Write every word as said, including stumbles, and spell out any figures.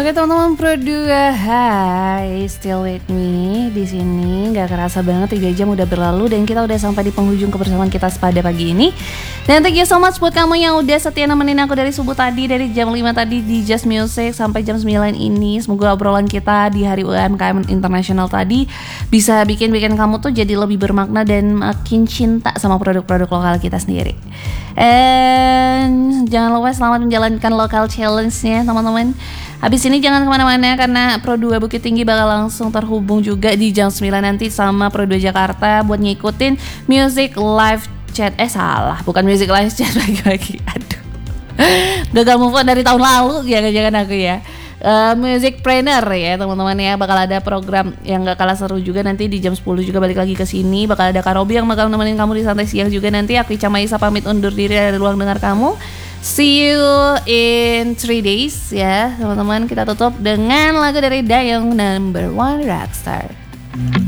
Oke teman-teman Pro dua, hai, still with me di sini. Gak kerasa banget tiga jam udah berlalu dan kita udah sampai di penghujung kebersamaan kita pada pagi ini. Dan thank you so much buat kamu yang udah setia nemenin aku dari subuh tadi, dari jam lima tadi di Just Music sampai jam sembilan ini. Semoga obrolan kita di Hari U M K M Internasional tadi bisa bikin-bikin kamu tuh jadi lebih bermakna dan makin cinta sama produk-produk lokal kita sendiri. And jangan lupa selamat menjalankan lokal challenge-nya teman-teman. Habis ini jangan kemana-mana karena Pro dua Bukit Tinggi bakal langsung terhubung juga di jam sembilan nanti sama Pro dua Jakarta buat ngikutin music live chat. Eh salah, bukan music live chat lagi-lagi. Aduh, gagal move on dari tahun lalu, jangan-jangan aku ya. Uh, music trainer ya teman-teman ya, bakal ada program yang gak kalah seru juga nanti di jam sepuluh juga balik lagi ke sini. Bakal ada Kak Robi yang bakal nemenin kamu di santai siang juga nanti. Aku Ica Maisa pamit undur diri dari ruang dengar kamu. See you in three days ya teman-teman. Kita tutup dengan lagu dari Dayung Number One Rockstar.